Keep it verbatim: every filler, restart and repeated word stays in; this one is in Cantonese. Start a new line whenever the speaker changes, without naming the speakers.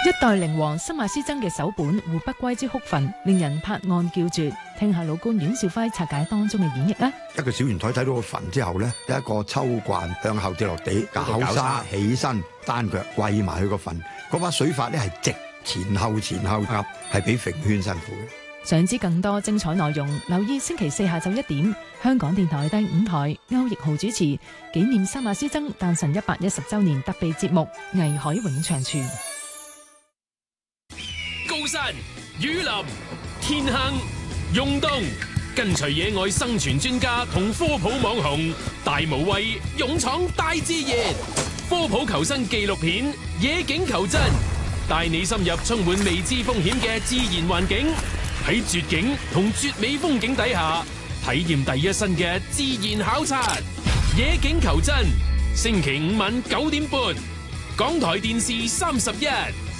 一代靈王新馬師曾嘅首本《互不歸之哭墳》，令人拍案叫絕。聽下老官阮兆輝拆解當中嘅演繹啊！
一個小圓台睇到個墳之後咧，有一個秋慣向後跌落地，搞沙起身，單腳跪埋去個墳。嗰把水法咧係直前後前後壓，係比揈圈辛苦嘅。
想知更多精彩內容，留意星期四下晝一點，香港電台第五台歐奕豪主持紀念新馬師曾誕辰一百一十週年特備節目《藝海永長存》。
高山、雨林、天坑、湧東，跟隨野外生存專家同科普網紅大無畏勇闖大自然，科普求生紀錄片《野境求真》，帶你深入充滿未知風險嘅自然環境，喺絕景同絕美風景底下，體驗第一身嘅自然考察。《野境求真》，星期五晚九點半，港台電視三十一。